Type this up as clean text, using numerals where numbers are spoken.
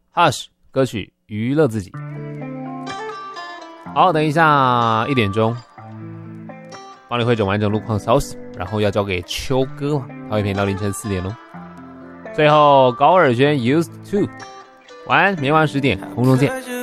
Hush 歌曲娱乐自己。好，等一下1点钟帮你汇整完整路况消息，然后要交给秋哥了，他会陪你到凌晨4点哦。最后高尔宣 Used to， 晚安，明晚10点空中见。